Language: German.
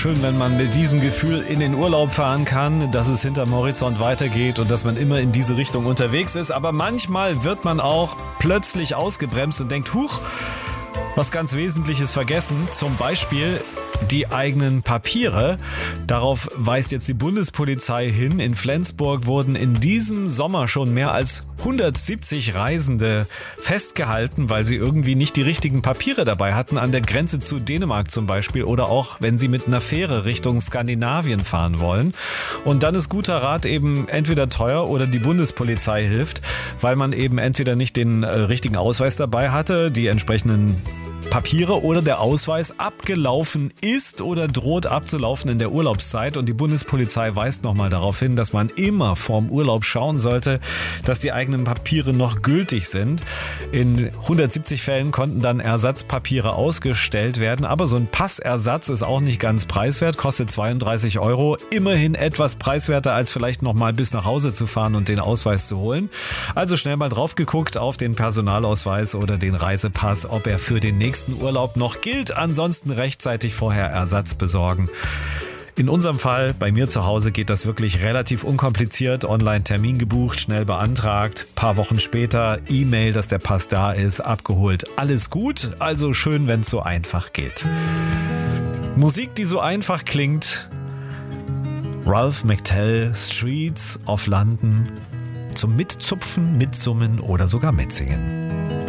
schön, wenn man mit diesem Gefühl in den Urlaub fahren kann, dass es hinterm Horizont weitergeht und dass man immer in diese Richtung unterwegs ist. Aber manchmal wird man auch plötzlich ausgebremst und denkt, huch, was ganz Wesentliches vergessen, zum Beispiel die eigenen Papiere. Darauf weist jetzt die Bundespolizei hin. In Flensburg wurden in diesem Sommer schon mehr als 170 Reisende festgehalten, weil sie irgendwie nicht die richtigen Papiere dabei hatten, an der Grenze zu Dänemark zum Beispiel oder auch, wenn sie mit einer Fähre Richtung Skandinavien fahren wollen. Und dann ist guter Rat eben entweder teuer oder die Bundespolizei hilft, weil man eben entweder nicht den richtigen Ausweis dabei hatte, die entsprechenden Papiere oder der Ausweis abgelaufen ist oder droht abzulaufen in der Urlaubszeit. Und die Bundespolizei weist nochmal darauf hin, dass man immer vorm Urlaub schauen sollte, dass die eigenen Papiere noch gültig sind. In 170 Fällen konnten dann Ersatzpapiere ausgestellt werden, aber so ein Passersatz ist auch nicht ganz preiswert, kostet 32 €. Immerhin etwas preiswerter, als vielleicht nochmal bis nach Hause zu fahren und den Ausweis zu holen. Also schnell mal drauf geguckt auf den Personalausweis oder den Reisepass, ob er für den nächsten Urlaub noch gilt. Ansonsten rechtzeitig vorher Ersatz besorgen. In unserem Fall, bei mir zu Hause, geht das wirklich relativ unkompliziert. Online Termin gebucht, schnell beantragt. Paar Wochen später E-Mail, dass der Pass da ist, abgeholt. Alles gut, also schön, wenn es so einfach geht. Musik, die so einfach klingt. Ralph McTell, Streets of London. Zum Mitzupfen, Mitsummen oder sogar Mitsingen.